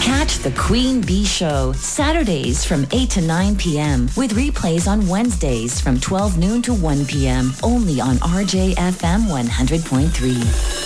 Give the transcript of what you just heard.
Catch the Queen Bee Show Saturdays from 8 to 9 p.m. with replays on Wednesdays from 12 noon to 1 p.m. only on RJFM 100.3.